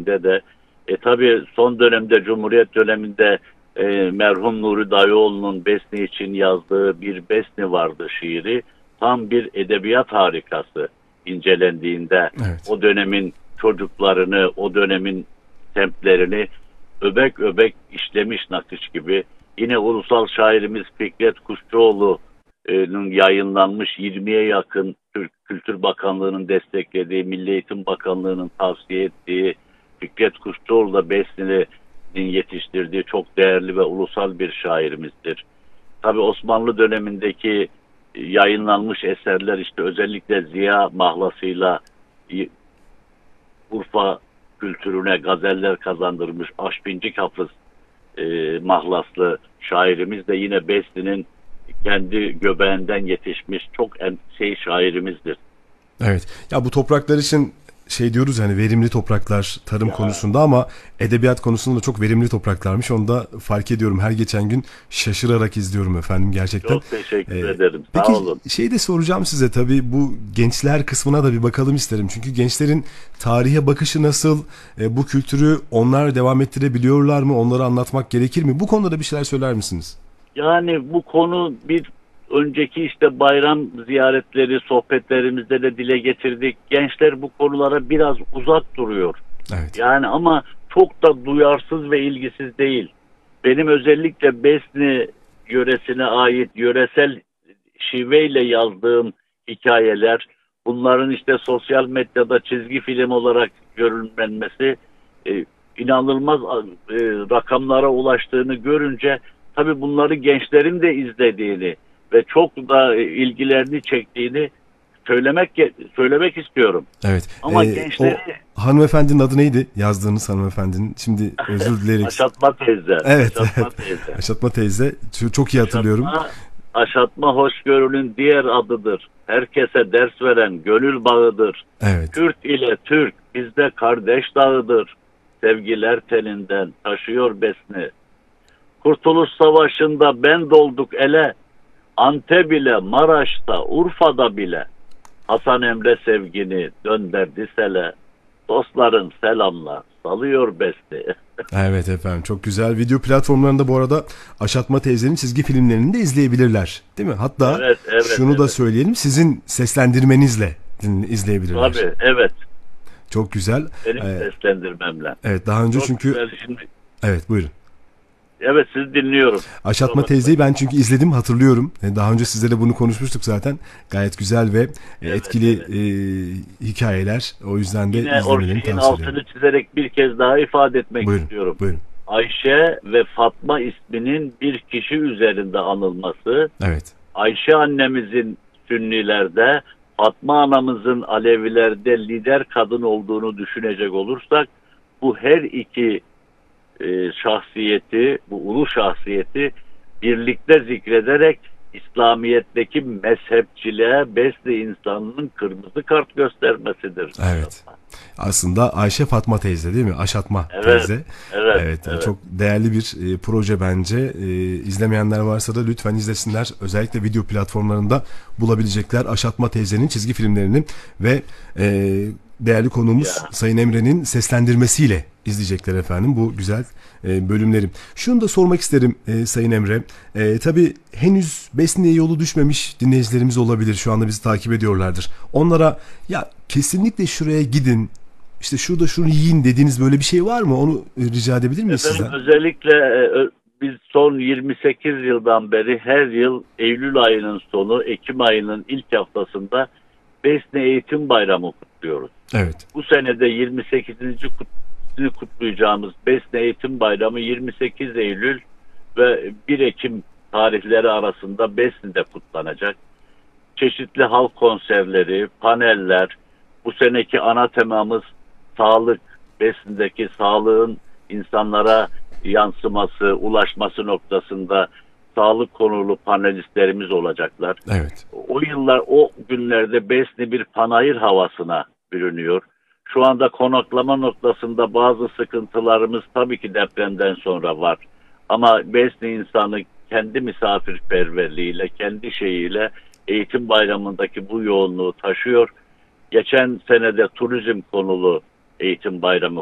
şiirinde de tabii son dönemde Cumhuriyet döneminde merhum Nuri Dayıoğlu'nun Besni için yazdığı bir Besni vardı şiiri. Tam bir edebiyat harikası incelendiğinde. Evet. O dönemin çocuklarını, o dönemin semtlerini öbek öbek işlemiş nakış gibi. Yine ulusal şairimiz Fikret Kuşçuoğlu'nun yayınlanmış 20'ye yakın Türk Kültür Bakanlığı'nın desteklediği, Milli Eğitim Bakanlığı'nın tavsiye ettiği, Fikret Kuşçuoğlu da Besni'nin yetiştirdiği çok değerli ve ulusal bir şairimizdir. Tabii Osmanlı dönemindeki yayınlanmış eserler işte özellikle Ziya mahlasıyla Urfa kültürüne gazeller kazandırmış Aşpincik Hafız mahlaslı şairimiz de yine Besni'nin kendi göbeğinden yetişmiş çok şairimizdir. Evet. Ya bu topraklar için diyoruz yani verimli topraklar tarım konusunda ama edebiyat konusunda da çok verimli topraklarmış. Onu da fark ediyorum. Her geçen gün şaşırarak izliyorum efendim gerçekten. Çok teşekkür ederim. Peki, sağ olun. De soracağım size tabii bu gençler kısmına da bir bakalım isterim. Çünkü gençlerin tarihe bakışı nasıl? Bu kültürü onlar devam ettirebiliyorlar mı? Onları anlatmak gerekir mi? Bu konuda da bir şeyler söyler misiniz? Yani bu konu bir önceki işte bayram ziyaretleri, sohbetlerimizde de dile getirdik. Gençler bu konulara biraz uzak duruyor. Evet. Yani ama çok da duyarsız ve ilgisiz değil. Benim özellikle Besni yöresine ait yöresel şiveyle yazdığım hikayeler, bunların işte sosyal medyada çizgi film olarak görünmesi, inanılmaz rakamlara ulaştığını görünce tabii bunları gençlerin de izlediğini ve çok da ilgilerini çektiğini söylemek istiyorum. Evet. Ama gençleri... O hanımefendinin adı neydi? Yazdığınız hanımefendinin. Şimdi özür dileyerek. Aşatma teyze. Evet. Aşatma teyze. Aşatma teyze. Çok iyi hatırlıyorum. Aşatma hoşgörünün diğer adıdır. Herkese ders veren gönül bağıdır. Evet. Kürt ile Türk bizde kardeş dağıdır. Sevgiler telinden taşıyor Besni. Kurtuluş Savaşı'nda ben dolduk ele. Antep ile Maraş'ta, Urfa'da bile. Hasan Emre sevgini döndürdü sele. Dostların selamla salıyor Besni. Evet efendim, çok güzel. Video platformlarında bu arada Aşatma teyzenin çizgi filmlerini de izleyebilirler. Değil mi? Hatta şunu da söyleyelim, sizin seslendirmenizle izleyebilirler. Tabii, evet. Çok güzel. Benim seslendirmemle. Evet, daha önce çok çünkü... Güzel. Şimdi... Evet, buyurun. Evet, sizi dinliyorum. Aşatma teyzeyi ben çünkü izledim, hatırlıyorum. Daha önce sizlerle bunu konuşmuştuk zaten. Gayet güzel ve etkili hikayeler. O yüzden de yine izlemelerini tavsiye ederim. Altını çizerek bir kez daha ifade etmek istiyorum. Buyurun. Ayşe ve Fatma isminin bir kişi üzerinde anılması. Evet. Ayşe annemizin Sünnilerde, Fatma anamızın Alevilerde lider kadın olduğunu düşünecek olursak, bu her iki şahsiyeti, bu ulu şahsiyeti birlikte zikrederek İslamiyet'teki mezhepçiliğe Besni insanının kırmızı kart göstermesidir. Evet. Aslında Ayşe Fatma teyze değil mi? Aşatma teyze. Evet. Çok değerli bir proje bence. İzlemeyenler varsa da lütfen izlesinler. Özellikle video platformlarında bulabilecekler Aşatma teyzenin çizgi filmlerini ve değerli konuğumuz Sayın Emre'nin seslendirmesiyle izleyecekler efendim bu güzel bölümleri. Şunu da sormak isterim Sayın Emre. Tabii henüz Besni'ye yolu düşmemiş dinleyicilerimiz olabilir. Şu anda bizi takip ediyorlardır. Onlara ya kesinlikle şuraya gidin, işte şurada şunu yiyin dediğiniz böyle bir şey var mı? Onu rica edebilir miyiz sizden? Özellikle biz son 28 yıldan beri her yıl Eylül ayının sonu, Ekim ayının ilk haftasında Besni Eğitim Bayramı kutluyoruz. Evet. Bu senede 28. kutlayacağımız Besni Eğitim Bayramı 28 Eylül ve 1 Ekim tarihleri arasında Besni'de kutlanacak. Çeşitli halk konserleri, paneller, bu seneki ana temamız sağlık, Besni'deki sağlığın insanlara yansıması, ulaşması noktasında sağlık konulu panelistlerimiz olacaklar. Evet. O günlerde Besni bir panayır havasına bürünüyor. Şu anda konaklama noktasında bazı sıkıntılarımız tabii ki depremden sonra var. Ama Besni insanı kendi misafirperverliğiyle, kendi şeyiyle eğitim bayramındaki bu yoğunluğu taşıyor. Geçen senede turizm konulu eğitim bayramı